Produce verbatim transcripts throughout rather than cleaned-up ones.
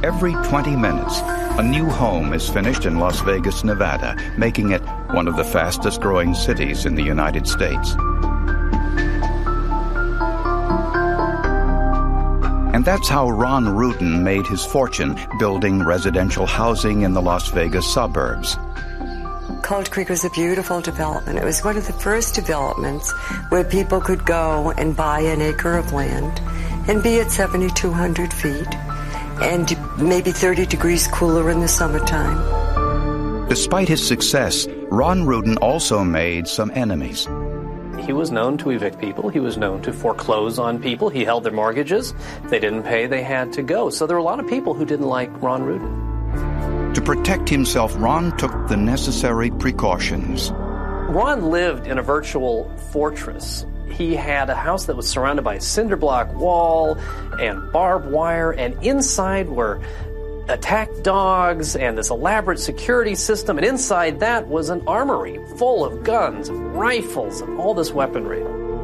Every twenty minutes, a new home is finished in Las Vegas, Nevada, making it one of the fastest-growing cities in the United States. And that's how Ron Rudin made his fortune building residential housing in the Las Vegas suburbs. Cold Creek was a beautiful development. It was one of the first developments where people could go and buy an acre of land and be at seventy-two hundred feet and maybe thirty degrees cooler in the summertime. Despite his success, Ron Rudin also made some enemies. He was known to evict people. He was known to foreclose on people. He held their mortgages. If they didn't pay, they had to go. So there were a lot of people who didn't like Ron Rudin. To protect himself, Ron took the necessary precautions. Ron lived in a virtual fortress. He had a house that was surrounded by a cinder block wall and barbed wire, and inside were attack dogs and this elaborate security system, and inside that was an armory full of guns, and rifles, and all this weaponry.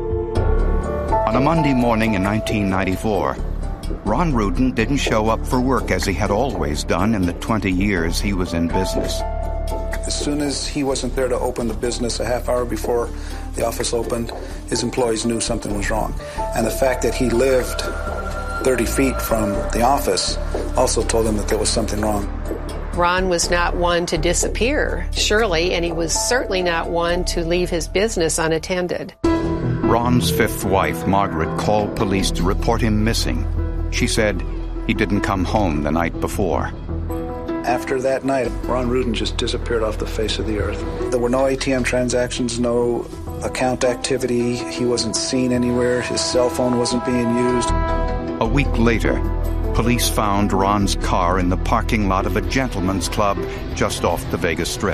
On a Monday morning in nineteen ninety-four, Ron Rudin didn't show up for work as he had always done in the twenty years he was in business. As soon as he wasn't there to open the business a half hour before the office opened, his employees knew something was wrong. And the fact that he lived thirty feet from the office also told them that there was something wrong. Ron was not one to disappear, surely, and he was certainly not one to leave his business unattended. Ron's fifth wife, Margaret, called police to report him missing. She said he didn't come home the night before. After that night, Ron Rudin just disappeared off the face of the earth. There were no A T M transactions, no account activity. He wasn't seen anywhere. His cell phone wasn't being used. A week later, police found Ron's car in the parking lot of a gentleman's club just off the Vegas Strip.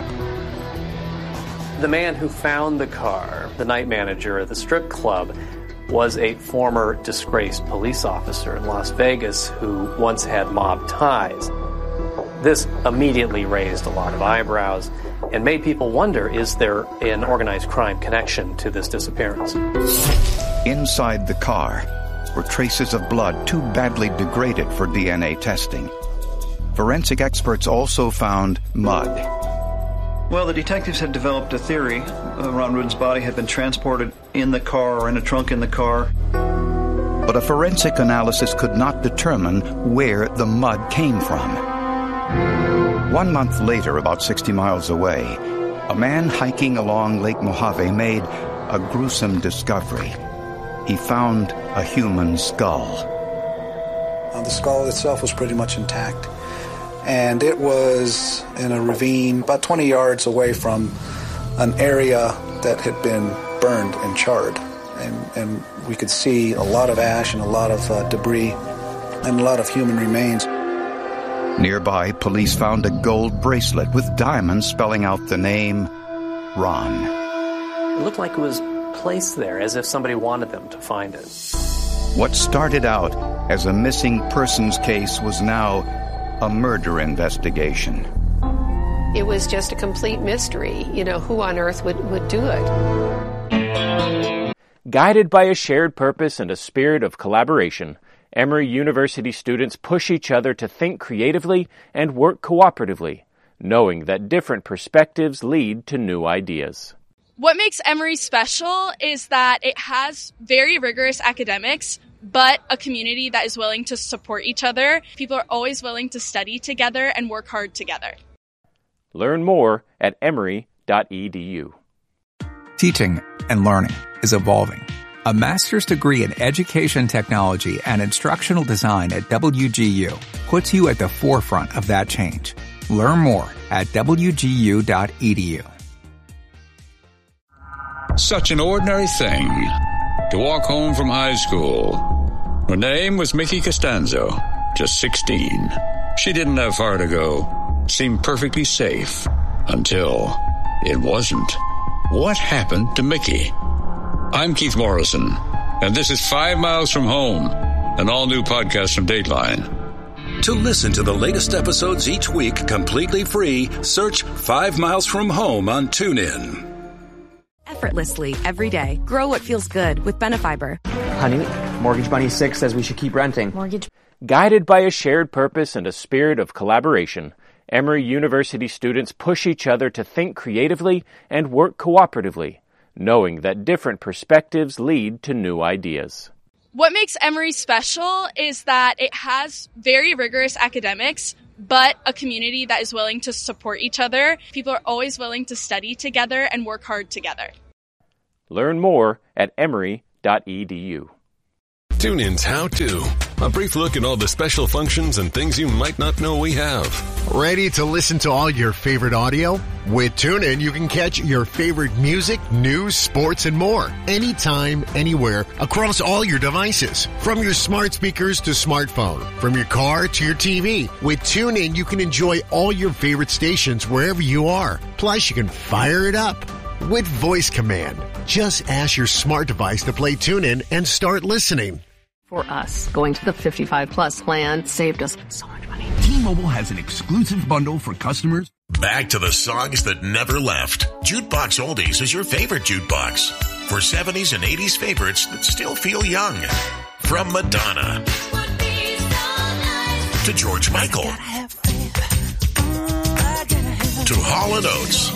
The man who found the car, the night manager at the strip club, was a former disgraced police officer in Las Vegas who once had mob ties. This immediately raised a lot of eyebrows and made people wonder, is there an organized crime connection to this disappearance? Inside the car were traces of blood too badly degraded for D N A testing. Forensic experts also found mud. Well, the detectives had developed a theory. Uh, Ron Rudin's body had been transported in the car or in a trunk in the car. But a forensic analysis could not determine where the mud came from. One month later, about sixty miles away, a man hiking along Lake Mojave made a gruesome discovery. He found a human skull. Uh, the skull itself was pretty much intact. And it was in a ravine about twenty yards away from an area that had been burned and charred. And, and we could see a lot of ash and a lot of uh, debris and a lot of human remains. Nearby, police found a gold bracelet with diamonds spelling out the name Ron. It looked like it was placed there as if somebody wanted them to find it. What started out as a missing persons case was now a murder investigation. It was just a complete mystery. You know, who on earth would, would do it? Guided by a shared purpose and a spirit of collaboration, Emory University students push each other to think creatively and work cooperatively, knowing that different perspectives lead to new ideas. What makes Emory special is that it has very rigorous academics, but a community that is willing to support each other. People are always willing to study together and work hard together. Learn more at emory dot e d u. Teaching and learning is evolving. A master's degree in education technology and instructional design at W G U puts you at the forefront of that change. Learn more at w g u dot e d u. Such an ordinary thing to walk home from high school. Her name was Mickey Costanzo, just sixteen. She didn't have far to go. Seemed perfectly safe until it wasn't. What happened to Mickey? I'm Keith Morrison, and this is Five Miles from Home, an all-new podcast from Dateline. To listen to the latest episodes each week completely free, search Five Miles from Home on TuneIn. Effortlessly every day. Grow what feels good with Benefiber. Honey, Mortgage Bunny six says we should keep renting. Mortgage. Guided by a shared purpose and a spirit of collaboration, Emory University students push each other to think creatively and work cooperatively, knowing that different perspectives lead to new ideas. What makes Emory special is that it has very rigorous academics, but a community that is willing to support each other. People are always willing to study together and work hard together. Learn more at emory dot e d u. TuneIn's How To. A brief look at all the special functions and things you might not know we have. Ready to listen to all your favorite audio? With TuneIn, you can catch your favorite music, news, sports, and more. Anytime, anywhere, across all your devices. From your smart speakers to smartphone. From your car to your T V. With TuneIn, you can enjoy all your favorite stations wherever you are. Plus, you can fire it up with voice command. Just ask your smart device to play TuneIn and start listening. For us, going to the fifty-five plus plan saved us so much money. T-Mobile has an exclusive bundle for customers. Back to the songs that never left. Jukebox Oldies is your favorite jukebox. For seventies and eighties favorites that still feel young. From Madonna to George Michael to Hall and Oates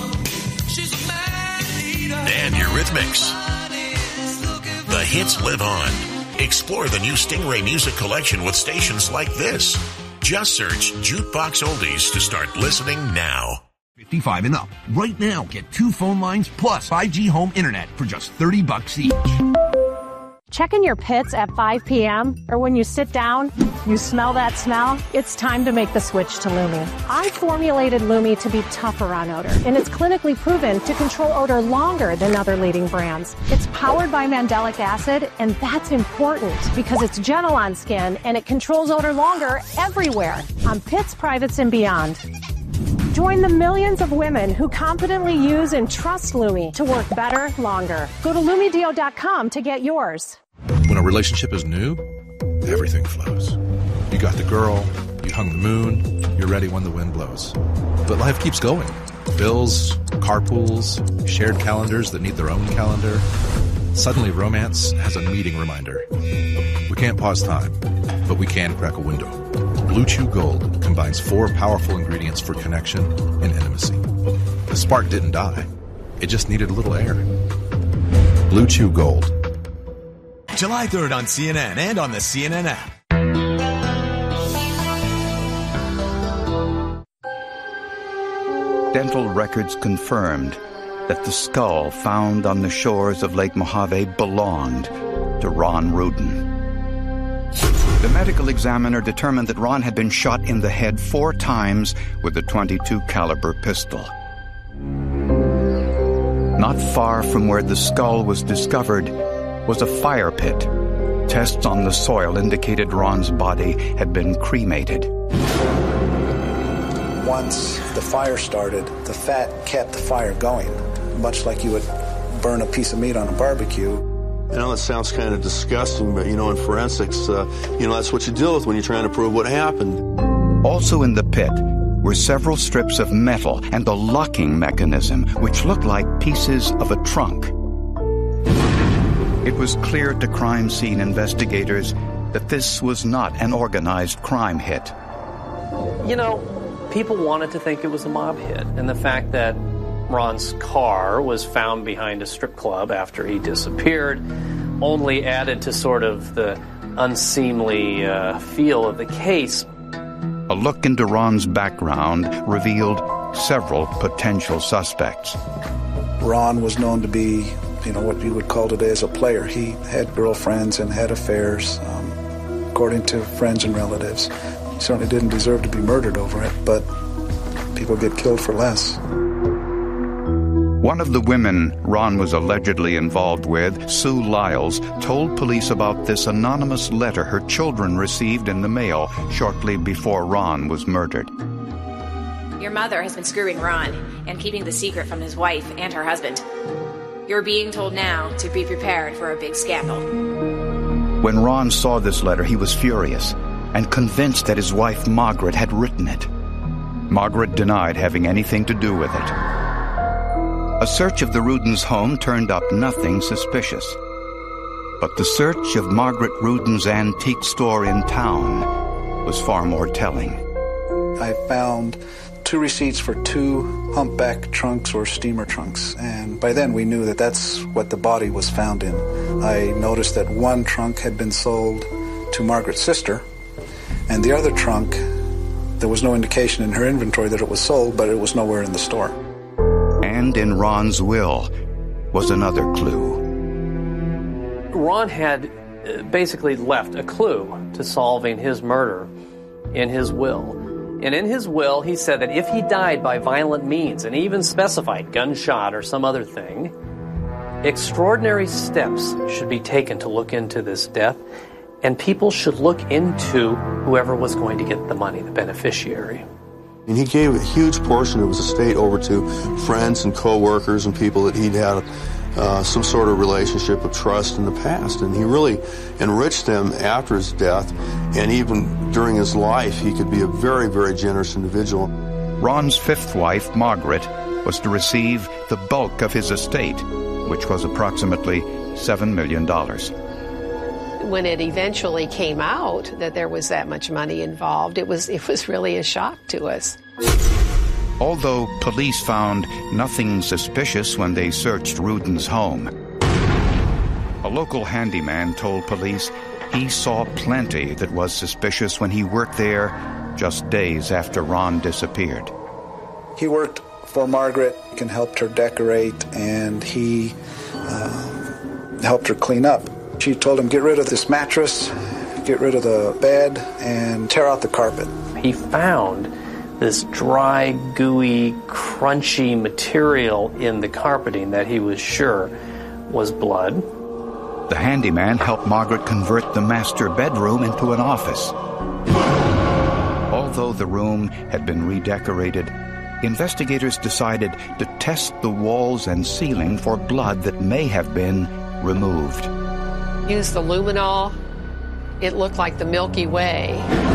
and Eurythmics. The hits live on. Explore the new Stingray Music Collection with stations like this. Just search Jukebox Oldies to start listening now. fifty-five and up. Right now, get two phone lines plus five G home internet for just thirty bucks each. Checking your pits at five p.m. or when you sit down, you smell that smell? It's time to make the switch to Lumi. I formulated Lumi to be tougher on odor, and it's clinically proven to control odor longer than other leading brands. It's powered by mandelic acid, and that's important because it's gentle on skin and it controls odor longer everywhere, on pits, privates, and beyond. Join the millions of women who confidently use and trust Lumi to work better, longer. Go to Lumideo dot com to get yours. When a relationship is new, everything flows. You got the girl, you hung the moon, you're ready when the wind blows. But life keeps going. Bills, carpools, shared calendars that need their own calendar. Suddenly romance has a meeting reminder. We can't pause time, but we can crack a window. Blue Chew Gold combines four powerful ingredients for connection and intimacy. The spark didn't die. It just needed a little air. Blue Chew Gold. July third on C N N and on the C N N app. Dental records confirmed that the skull found on the shores of Lake Mojave belonged to Ron Rudin. The medical examiner determined that Ron had been shot in the head four times with a twenty-two caliber pistol. Not far from where the skull was discovered was a fire pit. Tests on the soil indicated Ron's body had been cremated. Once the fire started, the fat kept the fire going, much like you would burn a piece of meat on a barbecue. I know that sounds kind of disgusting, but, you know, in forensics, uh, you know, that's what you deal with when you're trying to prove what happened. Also in the pit were several strips of metal and a locking mechanism, which looked like pieces of a trunk. It was clear to crime scene investigators that this was not an organized crime hit. You know, people wanted to think it was a mob hit, and the fact that Ron's car was found behind a strip club after he disappeared only added to sort of the unseemly uh, feel of the case. A look into Ron's background revealed several potential suspects. Ron was known to be, you know, what you would call today as a player. He had girlfriends and had affairs, um, according to friends and relatives. He certainly didn't deserve to be murdered over it, but people get killed for less. One of the women Ron was allegedly involved with, Sue Lyles, told police about this anonymous letter her children received in the mail shortly before Ron was murdered. Your mother has been screwing Ron and keeping the secret from his wife and her husband. You're being told now to be prepared for a big scandal. When Ron saw this letter, he was furious and convinced that his wife Margaret had written it. Margaret denied having anything to do with it. A search of the Rudins' home turned up nothing suspicious. But the search of Margaret Rudin's antique store in town was far more telling. I found two receipts for two humpback trunks or steamer trunks, and by then we knew that that's what the body was found in. I noticed that one trunk had been sold to Margaret's sister, and the other trunk, there was no indication in her inventory that it was sold, but it was nowhere in the store. And in Ron's will was another clue. Ron had basically left a clue to solving his murder in his will. And in his will, he said that if he died by violent means, and even specified gunshot or some other thing, extraordinary steps should be taken to look into this death, and people should look into whoever was going to get the money, the beneficiary. And he gave a huge portion of his estate over to friends and co-workers and people that he'd had uh, some sort of relationship of trust in the past. And he really enriched them after his death, and even during his life, he could be a very, very generous individual. Ron's fifth wife, Margaret, was to receive the bulk of his estate, which was approximately seven million dollars. When it eventually came out that there was that much money involved, it was it was really a shock to us. Although police found nothing suspicious when they searched Rudin's home, a local handyman told police he saw plenty that was suspicious when he worked there just days after Ron disappeared. He worked for Margaret and helped her decorate, and he uh, helped her clean up. She told him, get rid of this mattress, get rid of the bed, and tear out the carpet. He found this dry, gooey, crunchy material in the carpeting that he was sure was blood. The handyman helped Margaret convert the master bedroom into an office. Although the room had been redecorated, investigators decided to test the walls and ceiling for blood that may have been removed. Used the luminol. It looked like the Milky Way.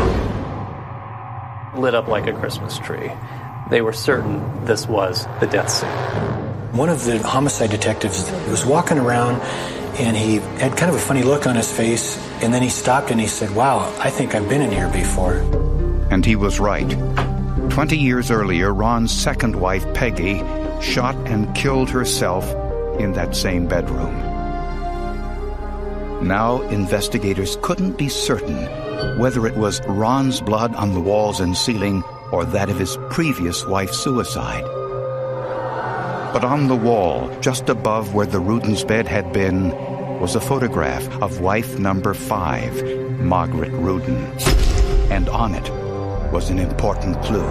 Lit up like a Christmas tree. They were certain this was the death scene. One of the homicide detectives was walking around, and he had kind of a funny look on his face, and then he stopped and he said, wow, I think I've been in here before. And he was right. Twenty years earlier, Ron's second wife, Peggy, shot and killed herself in that same bedroom. Now, investigators couldn't be certain whether it was Ron's blood on the walls and ceiling or that of his previous wife's suicide. But on the wall, just above where the Rudin's bed had been, was a photograph of wife number five, Margaret Rudin. And on it was an important clue.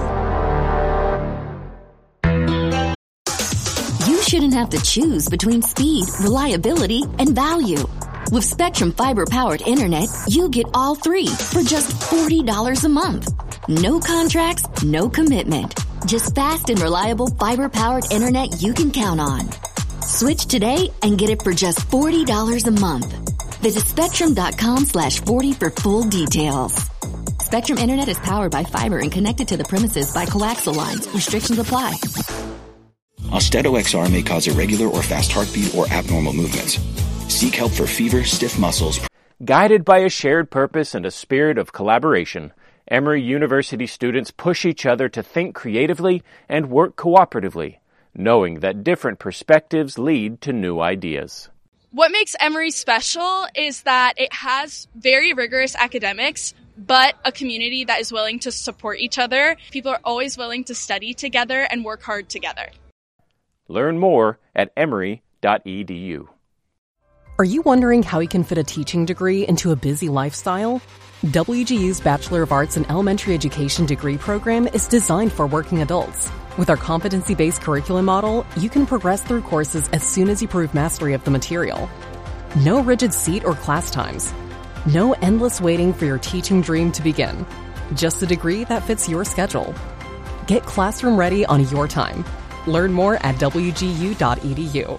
You shouldn't have to choose between speed, reliability, and value. With Spectrum Fiber-powered internet, you get all three for just forty dollars a month. No contracts, no commitment. Just fast and reliable fiber-powered internet you can count on. Switch today and get it for just forty dollars a month. Visit spectrum.com slash 40 for full details. Spectrum Internet is powered by fiber and connected to the premises by coaxial lines. Restrictions apply. Austedo X R may cause irregular or fast heartbeat or abnormal movements. Seek help for fever, stiff muscles. Guided by a shared purpose and a spirit of collaboration, Emory University students push each other to think creatively and work cooperatively, knowing that different perspectives lead to new ideas. What makes Emory special is that it has very rigorous academics, but a community that is willing to support each other. People are always willing to study together and work hard together. Learn more at emory dot e d u. Are you wondering how you can fit a teaching degree into a busy lifestyle? W G U's Bachelor of Arts in Elementary Education degree program is designed for working adults. With our competency-based curriculum model, you can progress through courses as soon as you prove mastery of the material. No rigid seat or class times. No endless waiting for your teaching dream to begin. Just a degree that fits your schedule. Get classroom ready on your time. Learn more at w g u dot e d u.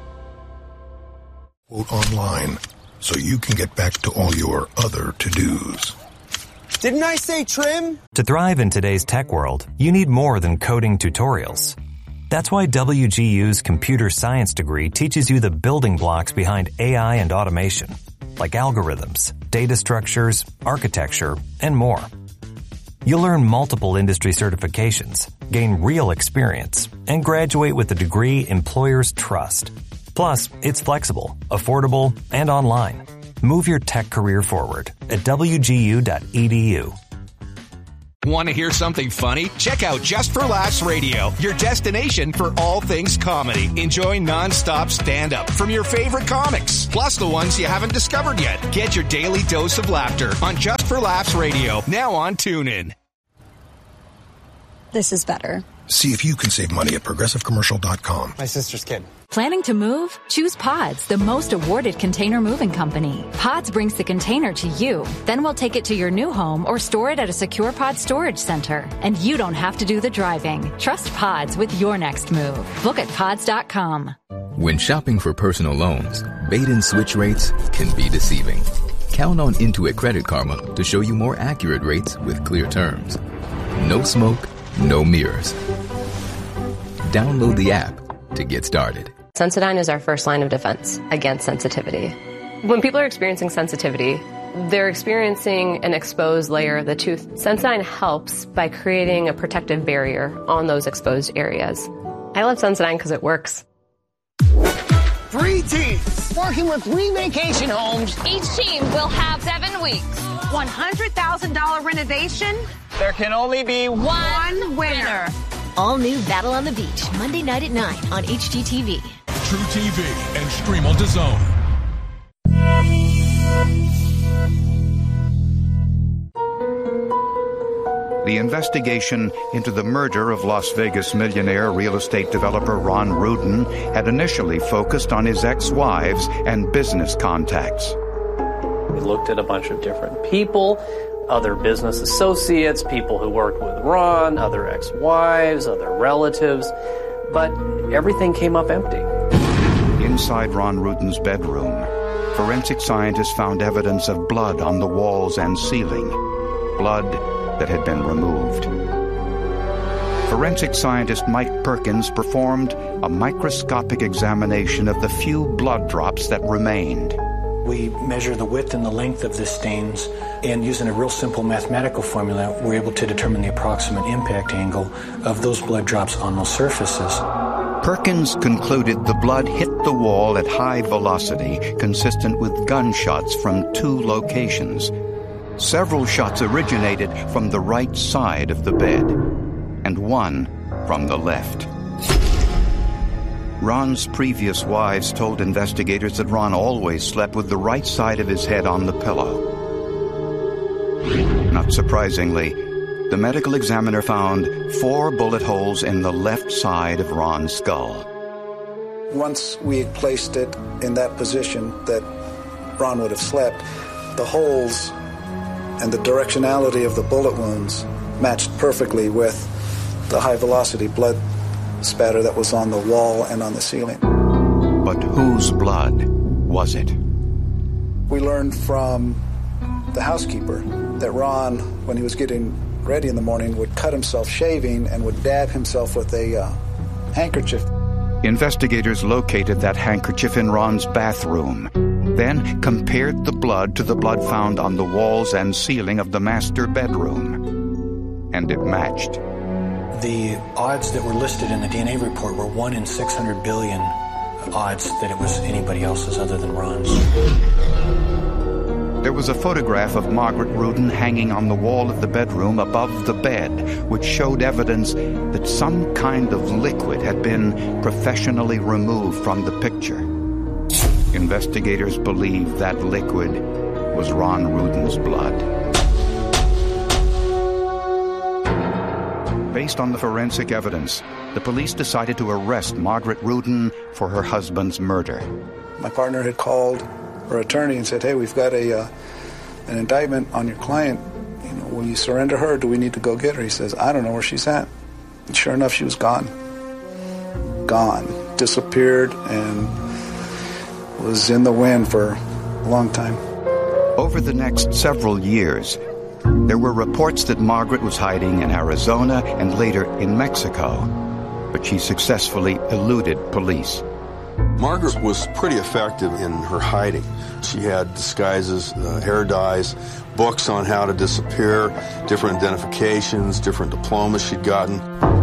Quote online so you can get back to all your other to-dos. Didn't I say trim? To thrive in today's tech world, you need more than coding tutorials. That's why W G U's computer science degree teaches you the building blocks behind A I and automation, like algorithms, data structures, architecture, and more. You'll earn multiple industry certifications, gain real experience, and graduate with a degree employers trust. Plus, it's flexible, affordable, and online. Move your tech career forward at w g u dot e d u. Want to hear something funny? Check out Just for Laughs Radio, your destination for all things comedy. Enjoy non-stop stand-up from your favorite comics, plus the ones you haven't discovered yet. Get your daily dose of laughter on Just for Laughs Radio, now on TuneIn. This is better. See if you can save money at progressive commercial dot com. My sister's kid. Planning to move? Choose Pods, the most awarded container moving company. Pods brings the container to you. Then we'll take it to your new home or store it at a secure Pod storage center. And you don't have to do the driving. Trust Pods with your next move. Book at pods dot com. When shopping for personal loans, bait and switch rates can be deceiving. Count on Intuit Credit Karma to show you more accurate rates with clear terms. No smoke, no mirrors. Download the app to get started. Sensodyne is our first line of defense against sensitivity. When people are experiencing sensitivity, they're experiencing an exposed layer of the tooth. Sensodyne helps by creating a protective barrier on those exposed areas. I love Sensodyne because it works. Three teams working with three vacation homes. Each team will have seven weeks. one hundred thousand dollars renovation. There can only be one, one winner. All new Battle on the Beach, Monday night at nine on H G T V. True T V and stream on DAZN. The investigation into the murder of Las Vegas millionaire real estate developer Ron Rudin had initially focused on his ex-wives and business contacts. We looked at a bunch of different people, other business associates, people who worked with Ron, other ex-wives, other relatives, but everything came up empty. Inside Ron Rudin's bedroom, forensic scientists found evidence of blood on the walls and ceiling, blood that had been removed. Forensic scientist Mike Perkins performed a microscopic examination of the few blood drops that remained. We measure the width and the length of the stains, and using a real simple mathematical formula, we're able to determine the approximate impact angle of those blood drops on those surfaces. Perkins concluded the blood hit the wall at high velocity, consistent with gunshots from two locations. Several shots originated from the right side of the bed, and one from the left. Ron's previous wives told investigators that Ron always slept with the right side of his head on the pillow. Not surprisingly, the medical examiner found four bullet holes in the left side of Ron's skull. Once we had placed it in that position that Ron would have slept, the holes and the directionality of the bullet wounds matched perfectly with the high-velocity blood spatter that was on the wall and on the ceiling. But whose blood was it? We learned from the housekeeper that Ron, when he was getting ready in the morning, would cut himself shaving and would dab himself with a uh, handkerchief. Investigators located that handkerchief in Ron's bathroom, then compared the blood to the blood found on the walls and ceiling of the master bedroom, and it matched. The odds that were listed in the D N A report were one in six hundred billion odds that it was anybody else's other than Ron's. There was a photograph of Margaret Rudin hanging on the wall of the bedroom above the bed, which showed evidence that some kind of liquid had been professionally removed from the picture. Investigators believe that liquid was Ron Rudin's blood. Based on the forensic evidence, the police decided to arrest Margaret Rudin for her husband's murder. My partner had called her attorney and said, hey, we've got a uh, an indictment on your client. You know, will you surrender her? Do we need to go get her? He says, I don't know where she's at. And sure enough, she was gone. Gone. Disappeared and was in the wind for a long time. Over the next several years, there were reports that Margaret was hiding in Arizona and later in Mexico, but she successfully eluded police. Margaret was pretty effective in her hiding. She had disguises, uh, hair dyes, books on how to disappear, different identifications, different diplomas she'd gotten.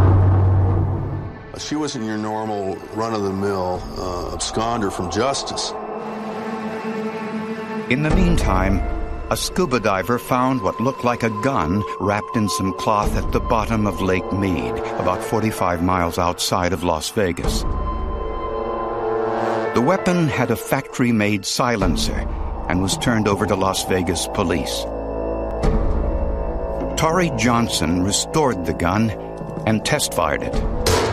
She wasn't your normal run-of-the-mill uh, absconder from justice. In the meantime, a scuba diver found what looked like a gun wrapped in some cloth at the bottom of Lake Mead, about forty-five miles outside of Las Vegas. The weapon had a factory-made silencer and was turned over to Las Vegas police. Torrey Johnson restored the gun and test-fired it.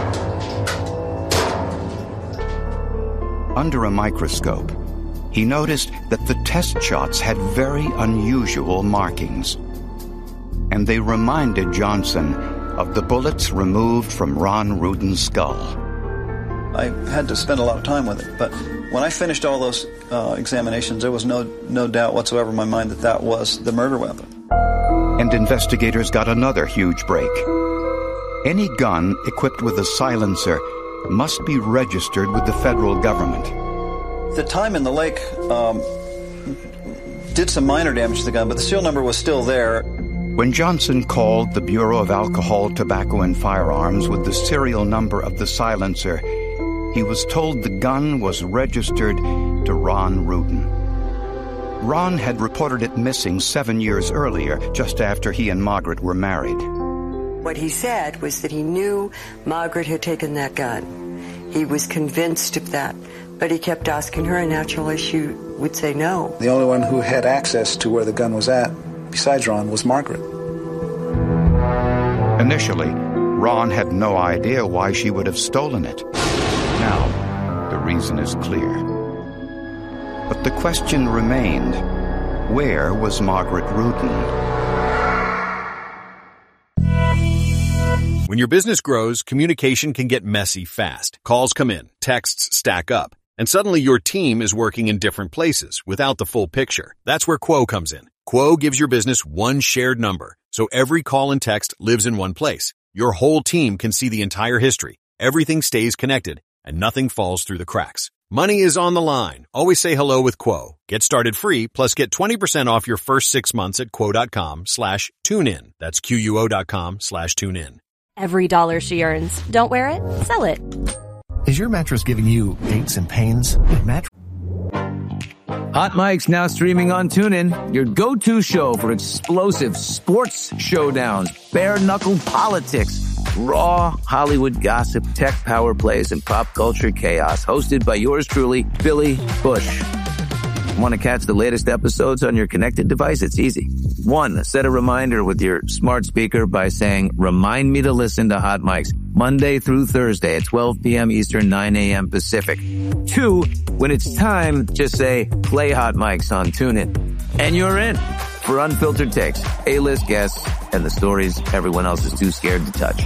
Under a microscope, he noticed that the test shots had very unusual markings, and they reminded Johnson of the bullets removed from Ron Ruden's skull. I had to spend a lot of time with it, but when I finished all those uh, examinations, there was no no doubt whatsoever in my mind that that was the murder weapon. And investigators got another huge break. Any gun equipped with a silencer must be registered with the federal government. The time in the lake um, did some minor damage to the gun, but the serial number was still there. When Johnson called the Bureau of Alcohol, Tobacco, and Firearms with the serial number of the silencer, he was told the gun was registered to Ron Ruden. Ron had reported it missing seven years earlier, just after he and Margaret were married. What he said was that he knew Margaret had taken that gun. He was convinced of that, but he kept asking her, and naturally she would say no. The only one who had access to where the gun was at, besides Ron, was Margaret. Initially, Ron had no idea why she would have stolen it. Now, the reason is clear. But the question remained, where was Margaret Ruden? When your business grows, communication can get messy fast. Calls come in, texts stack up, and suddenly your team is working in different places without the full picture. That's where Quo comes in. Quo gives your business one shared number, so every call and text lives in one place. Your whole team can see the entire history. Everything stays connected, and nothing falls through the cracks. Money is on the line. Always say hello with Quo. Get started free, plus get twenty percent off your first six months at quo.com slash tune in. That's Q-U-O dot com slash tune in. Every dollar she earns. Don't wear it? Sell it. Is your mattress giving you aches and pains? Mattress. Hot Mike's now streaming on TuneIn, your go-to show for explosive sports showdowns, bare-knuckle politics, raw Hollywood gossip, tech power plays, and pop culture chaos. Hosted by yours truly, Billy Bush. Want to catch the latest episodes on your connected device? It's easy. One, set a reminder with your smart speaker by saying, remind me to listen to Hot Mics Monday through Thursday at twelve p.m. Eastern, nine a.m. Pacific. Two, when it's time, just say, play Hot Mics on TuneIn. And you're in for unfiltered takes, A-list guests, and the stories everyone else is too scared to touch.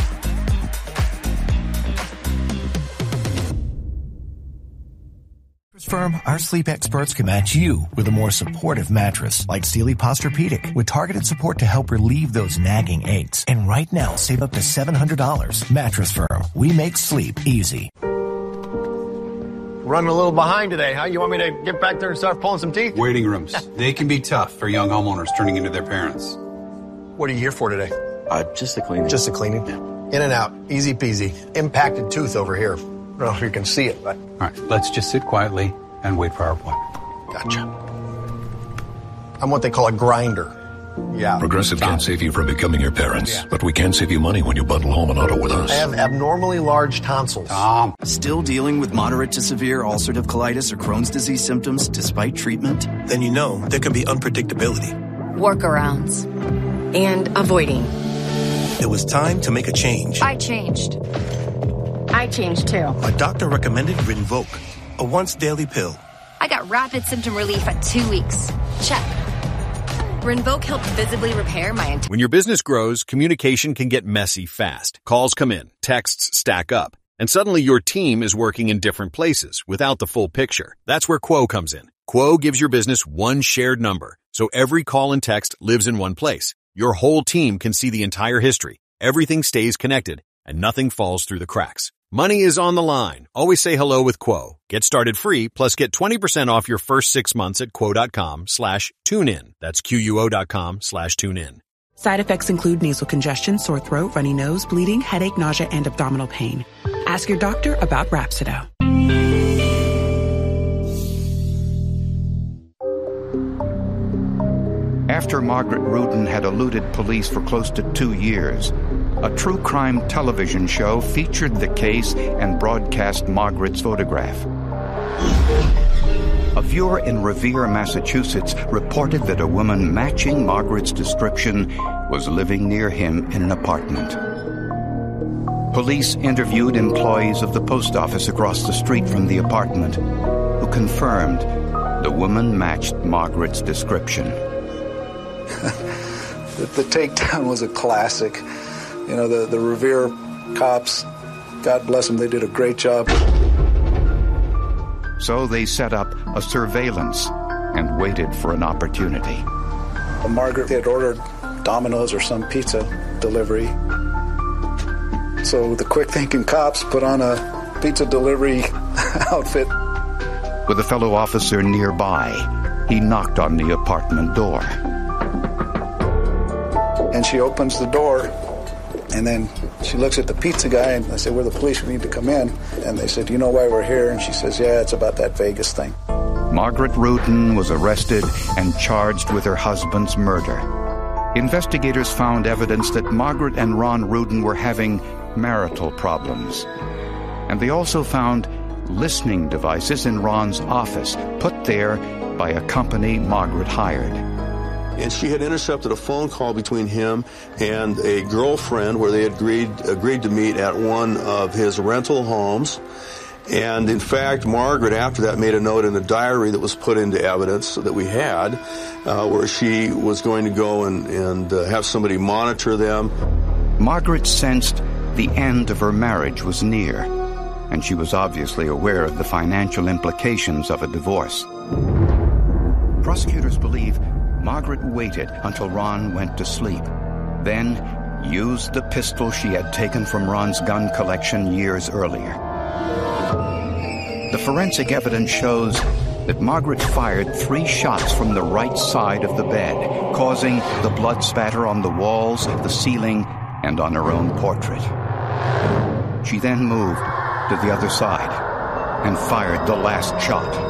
Firm, our sleep experts can match you with a more supportive mattress like Sealy Posturepedic with targeted support to help relieve those nagging aches. And right now, save up to seven hundred dollars. Mattress Firm, we make sleep easy. Running a little behind today, huh? You want me to get back there and start pulling some teeth? Waiting rooms. They can be tough for young homeowners turning into their parents. What are you here for today? Uh, just a cleaning. Just a cleaning. In and out. Easy peasy. Impacted tooth over here. I don't know if you can see it, but... All right, let's just sit quietly and wait for our appointment. Gotcha. I'm what they call a grinder. Yeah. Progressive can't save you from becoming your parents, yeah. But we can save you money when you bundle home and auto with us. I have abnormally large tonsils. Tom. Still dealing with moderate to severe ulcerative colitis or Crohn's disease symptoms despite treatment? Then you know there can be unpredictability. Workarounds. And avoiding. It was time to make a change. I changed. I changed too. My doctor recommended Rinvoq, a once-daily pill. I got rapid symptom relief at two weeks. Check. Rinvoq helped visibly repair my entire... When your business grows, communication can get messy fast. Calls come in, texts stack up, and suddenly your team is working in different places without the full picture. That's where Quo comes in. Quo gives your business one shared number, so every call and text lives in one place. Your whole team can see the entire history. Everything stays connected, and nothing falls through the cracks. Money is on the line. Always say hello with Quo. Get started free, plus get twenty percent off your first six months at quo.com slash tune in. That's Q-U-O dot com slash tune in. Side effects include nasal congestion, sore throat, runny nose, bleeding, headache, nausea, and abdominal pain. Ask your doctor about Rhapsido. After Margaret Rudin had eluded police for close to two years, a true crime television show featured the case and broadcast Margaret's photograph. A viewer in Revere, Massachusetts, reported that a woman matching Margaret's description was living near him in an apartment. Police interviewed employees of the post office across the street from the apartment, who confirmed the woman matched Margaret's description. the, the takedown was a classic. You know, the, the Revere cops, God bless them, they did a great job. So they set up a surveillance and waited for an opportunity. Margaret had ordered Domino's or some pizza delivery. So the quick-thinking cops put on a pizza delivery outfit. With a fellow officer nearby, he knocked on the apartment door. And she opens the door, and then she looks at the pizza guy, and I said, we're the police, we need to come in. And they said, you know why we're here? And she says, yeah, it's about that Vegas thing. Margaret Rudin was arrested and charged with her husband's murder. Investigators found evidence that Margaret and Ron Rudin were having marital problems. And they also found listening devices in Ron's office, put there by a company Margaret hired. And she had intercepted a phone call between him and a girlfriend where they had agreed, agreed to meet at one of his rental homes. And in fact, Margaret, after that, made a note in a diary that was put into evidence that we had, uh, where she was going to go and, and uh, have somebody monitor them. Margaret sensed the end of her marriage was near, and she was obviously aware of the financial implications of a divorce. Prosecutors believe Margaret waited until Ron went to sleep, then used the pistol she had taken from Ron's gun collection years earlier. The forensic evidence shows that Margaret fired three shots from the right side of the bed, causing the blood spatter on the walls, the ceiling, and on her own portrait. She then moved to the other side and fired the last shot.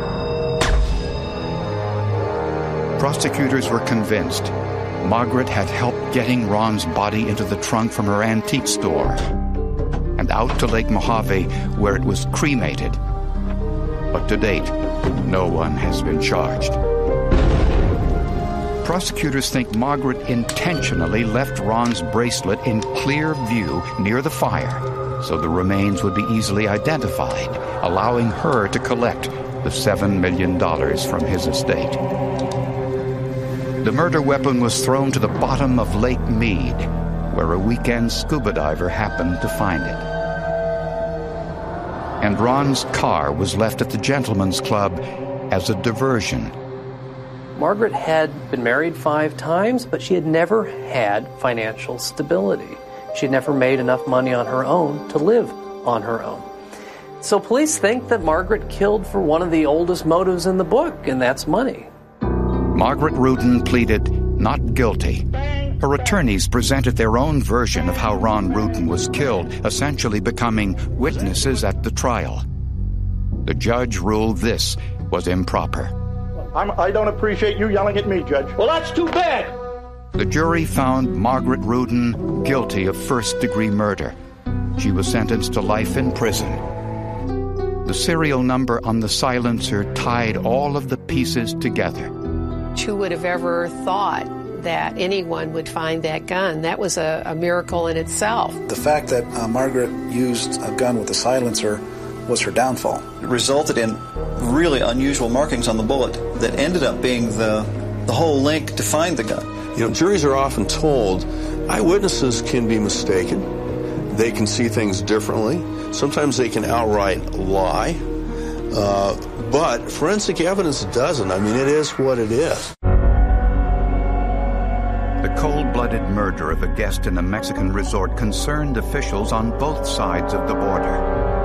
Prosecutors were convinced Margaret had helped getting Ron's body into the trunk from her antique store and out to Lake Mojave, where it was cremated. But to date, no one has been charged. Prosecutors think Margaret intentionally left Ron's bracelet in clear view near the fire so the remains would be easily identified, allowing her to collect the seven million dollars from his estate. The murder weapon was thrown to the bottom of Lake Mead, where a weekend scuba diver happened to find it. And Ron's car was left at the Gentleman's Club as a diversion. Margaret had been married five times, but she had never had financial stability. She had never made enough money on her own to live on her own. So police think that Margaret killed for one of the oldest motives in the book, and that's money. Margaret Rudin pleaded not guilty. Her attorneys presented their own version of how Ron Rudin was killed, essentially becoming witnesses at the trial. The judge ruled this was improper. I'm, I don't appreciate you yelling at me, Judge. Well, that's too bad. The jury found Margaret Rudin guilty of first-degree murder. She was sentenced to life in prison. The serial number on the silencer tied all of the pieces together. Who would have ever thought that anyone would find that gun? That was a, a miracle in itself. The fact that uh, Margaret used a gun with a silencer was her downfall. It resulted in really unusual markings on the bullet that ended up being the, the whole link to find the gun. You know, juries are often told eyewitnesses can be mistaken. They can see things differently. Sometimes they can outright lie. Uh, but forensic evidence doesn't. I mean, it is what it is. The cold-blooded murder of a guest in a Mexican resort concerned officials on both sides of the border.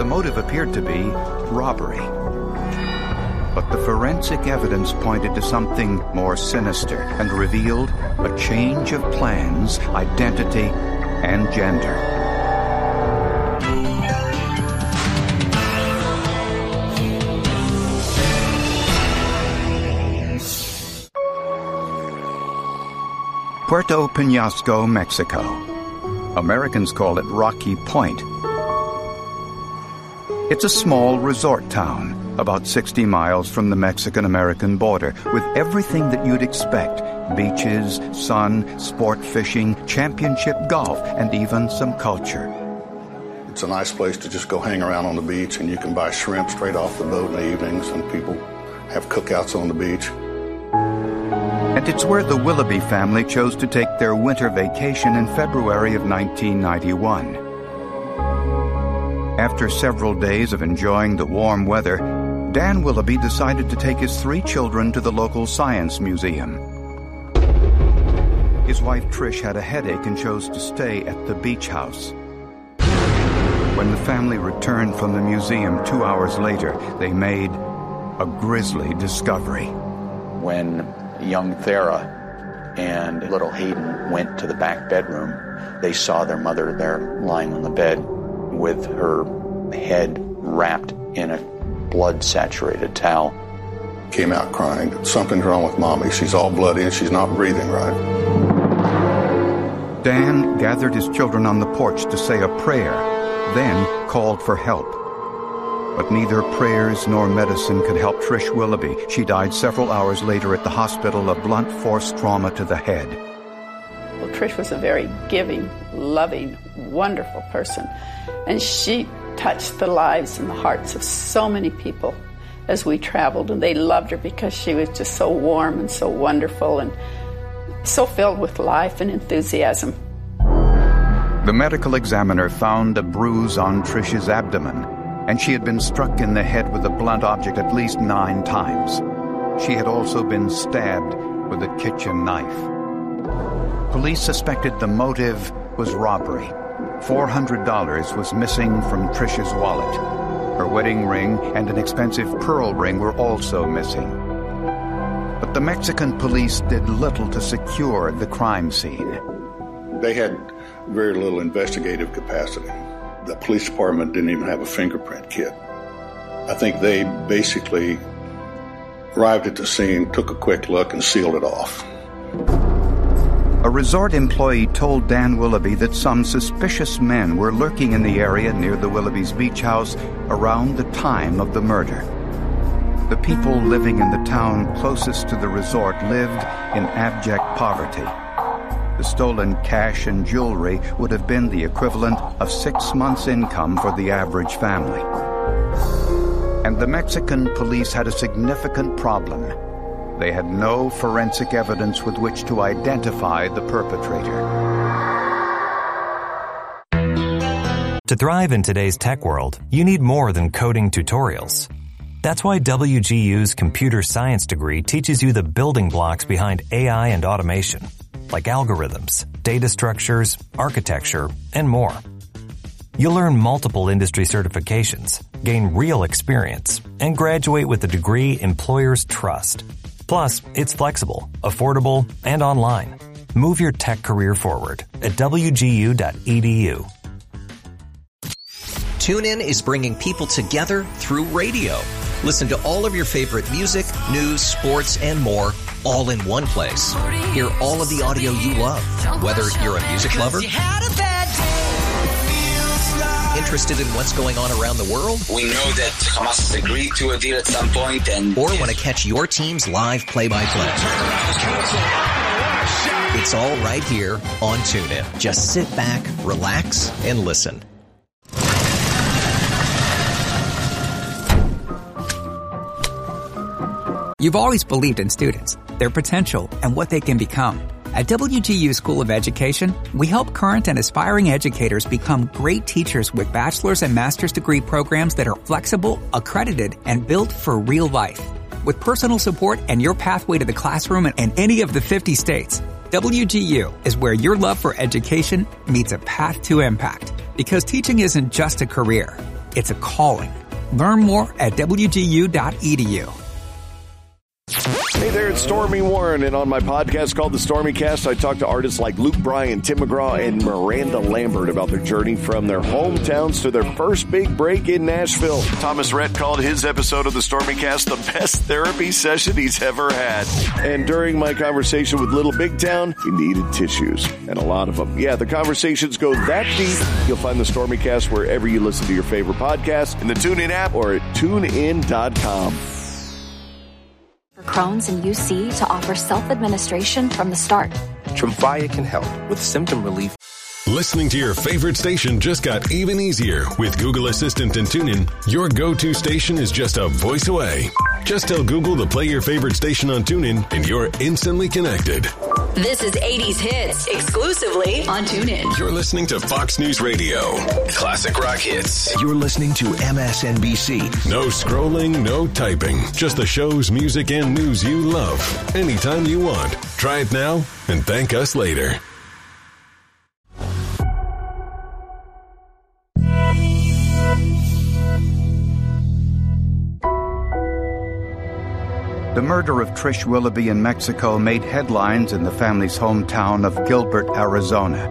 The motive appeared to be robbery. But the forensic evidence pointed to something more sinister and revealed a change of plans, identity, and gender. Puerto Penasco, Mexico. Americans call it Rocky Point. It's a small resort town, about sixty miles from the Mexican-American border, with everything that you'd expect: beaches, sun, sport fishing, championship golf, and even some culture. It's a nice place to just go hang around on the beach, and you can buy shrimp straight off the boat in the evenings, and people have cookouts on the beach. And it's where the Willoughby family chose to take their winter vacation in February of nineteen ninety-one. After several days of enjoying the warm weather, Dan Willoughby decided to take his three children to the local science museum. His wife Trish had a headache and chose to stay at the beach house. When the family returned from the museum two hours later, they made a grisly discovery. When young Thera and little Hayden went to the back bedroom, they saw their mother there lying on the bed with her head wrapped in a blood-saturated towel. Came out crying. Something's wrong with Mommy. She's all bloody and she's not breathing right. Dan gathered his children on the porch to say a prayer, then called for help. But neither prayers nor medicine could help Trish Willoughby. She died several hours later at the hospital of blunt force trauma to the head. Well, Trish was a very giving, loving, wonderful person. And she touched the lives and the hearts of so many people as we traveled. And they loved her because she was just so warm and so wonderful and so filled with life and enthusiasm. The medical examiner found a bruise on Trish's abdomen, and she had been struck in the head with a blunt object at least nine times. She had also been stabbed with a kitchen knife. Police suspected the motive was robbery. four hundred dollars was missing from Trish's wallet. Her wedding ring and an expensive pearl ring were also missing. But the Mexican police did little to secure the crime scene. They had very little investigative capacity. The police department didn't even have a fingerprint kit. I think they basically arrived at the scene, took a quick look, and sealed it off. A resort employee told Dan Willoughby that some suspicious men were lurking in the area near the Willoughby's beach house around the time of the murder. The people living in the town closest to the resort lived in abject poverty. The stolen cash and jewelry would have been the equivalent of six months' income for the average family. And the Mexican police had a significant problem. They had no forensic evidence with which to identify the perpetrator. To thrive in today's tech world, you need more than coding tutorials. That's why W G U's computer science degree teaches you the building blocks behind A I and automation, like algorithms, data structures, architecture, and more. You'll earn multiple industry certifications, gain real experience, and graduate with a degree employers trust. Plus, it's flexible, affordable, and online. Move your tech career forward at W G U dot E D U. TuneIn is bringing people together through radio. Listen to all of your favorite music, news, sports, and more, all in one place. Hear all of the audio you love, whether you're a music lover, interested in what's going on around the world, we know that Hamas has agreed to a deal at some point, and or want to catch your team's live play-by-play. It's all right here on TuneIn. Just sit back, relax, and listen. You've always believed in students, their potential, and what they can become. At W G U School of Education, we help current and aspiring educators become great teachers with bachelor's and master's degree programs that are flexible, accredited, and built for real life. With personal support and your pathway to the classroom in any of the fifty states, W G U is where your love for education meets a path to impact. Because teaching isn't just a career, It's a calling. Learn more at w g u dot e d u. Hey there, it's Stormy Warren, and on my podcast called The Stormy Cast, I talk to artists like Luke Bryan, Tim McGraw, and Miranda Lambert about their journey from their hometowns to their first big break in Nashville. Thomas Rhett called his episode of The Stormy Cast the best therapy session he's ever had. And during my conversation with Little Big Town, he needed tissues, and a lot of them. Yeah, the conversations go that deep. You'll find The Stormy Cast wherever you listen to your favorite podcasts, in the TuneIn app or at tune in dot com. Crohn's and U C to offer self-administration from the start. Tremfya can help with symptom relief. Listening to your favorite station just got even easier with Google Assistant and TuneIn. Your go-to station is just a voice away. Just tell Google to play your favorite station on TuneIn and you're instantly connected. This is eighties Hits, exclusively on TuneIn. You're listening to Fox News Radio. Classic rock hits. You're listening to M S N B C. No scrolling, no typing. Just the shows, music, and news you love. Anytime you want. Try it now and thank us later. The murder of Trish Willoughby in Mexico made headlines in the family's hometown of Gilbert, Arizona.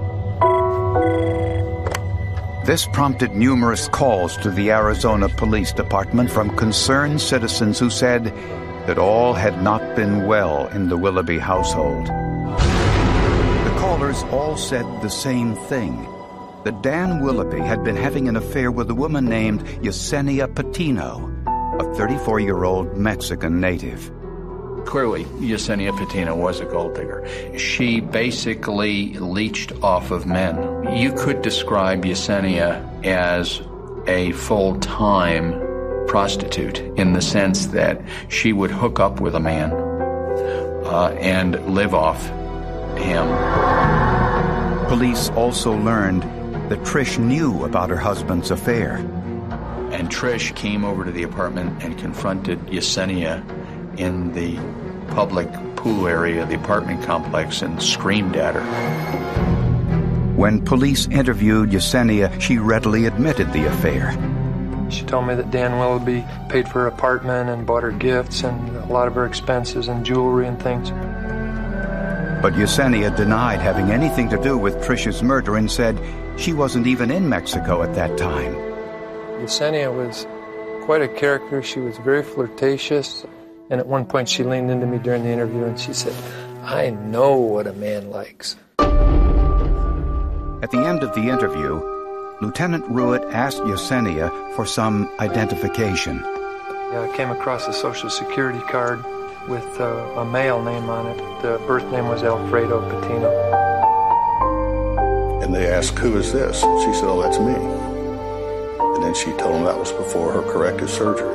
This prompted numerous calls to the Arizona Police Department from concerned citizens who said that all had not been well in the Willoughby household. The callers all said the same thing, that Dan Willoughby had been having an affair with a woman named Yesenia Patino, a thirty-four-year-old Mexican native. Clearly, Yesenia Patino was a gold digger. She basically leached off of men. You could describe Yesenia as a full-time prostitute in the sense that she would hook up with a man uh, and live off him. Police also learned that Trish knew about her husband's affair. And Trish came over to the apartment and confronted Yesenia in the public pool area of the apartment complex and screamed at her. When police interviewed Yesenia, she readily admitted the affair. She told me that Dan Willoughby paid for her apartment and bought her gifts and a lot of her expenses and jewelry and things. But Yesenia denied having anything to do with Trish's murder and said she wasn't even in Mexico at that time. Yesenia was quite a character. She was very flirtatious. And at one point she leaned into me during the interview and she said, "I know what a man likes." At the end of the interview, Lieutenant Ruitt asked Yesenia for some identification. Yeah, I came across a Social Security card with uh, a male name on it. The birth name was Alfredo Patino. And they asked, "Who is this?" She said, "Oh, that's me." And then she told them that was before her corrective surgery.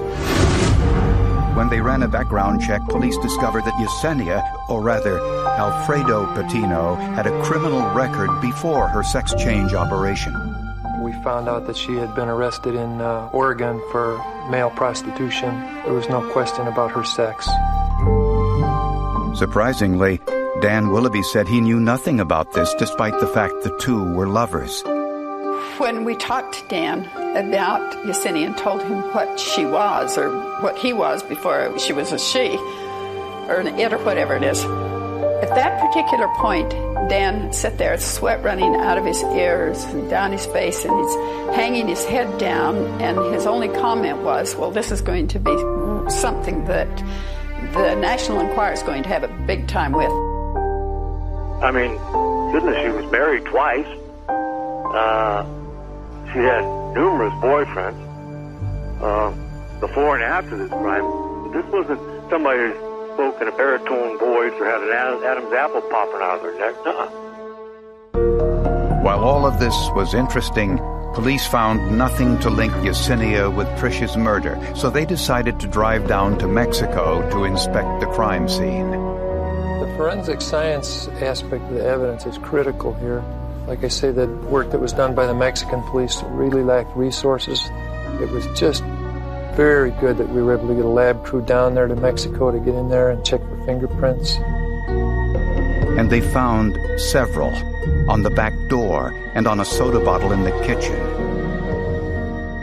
When they ran a background check, police discovered that Yesenia, or rather Alfredo Patino, had a criminal record before her sex change operation. We found out that she had been arrested in uh, Oregon for male prostitution. There was no question about her sex. Surprisingly, Dan Willoughby said he knew nothing about this, despite the fact the two were lovers. When we talked to Dan about Yesenia and told him what she was, or what he was before she was a she, or an it, or whatever it is, at that particular point, Dan sat there, sweat running out of his ears and down his face, and he's hanging his head down, and his only comment was, well, this is going to be something that the National Enquirer is going to have a big time with. I mean, goodness, she was married twice. Uh, she had numerous boyfriends uh, before and after this crime. This wasn't somebody who spoke in a baritone voice or had an Adam's apple popping out of her neck. Uh-uh. While all of this was interesting, police found nothing to link Yesenia with Trish's murder, so they decided to drive down to Mexico to inspect the crime scene. The forensic science aspect of the evidence is critical here. Like I say, the work that was done by the Mexican police really lacked resources. It was just very good that we were able to get a lab crew down there to Mexico to get in there and check for fingerprints. And they found several on the back door and on a soda bottle in the kitchen.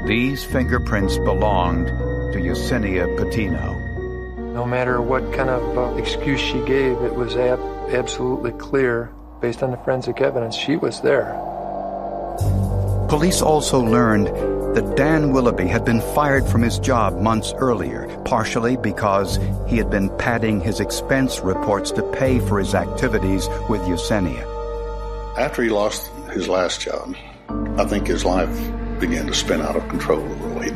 These fingerprints belonged to Yesenia Patino. No matter what kind of uh, excuse she gave, it was ab- absolutely clear, based on the forensic evidence, she was there. Police also learned that Dan Willoughby had been fired from his job months earlier, partially because he had been padding his expense reports to pay for his activities with Yesenia. After he lost his last job, I think his life began to spin out of control really.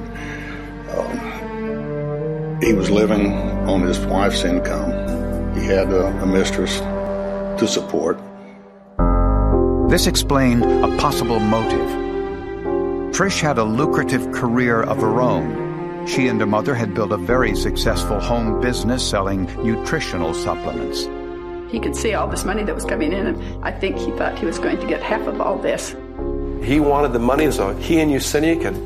Um, he was living on his wife's income. He had a, a mistress to support. This explained a possible motive. Trish had a lucrative career of her own. She and her mother had built a very successful home business selling nutritional supplements. He could see all this money that was coming in, and I think he thought he was going to get half of all this. He wanted the money so he and Yesenia could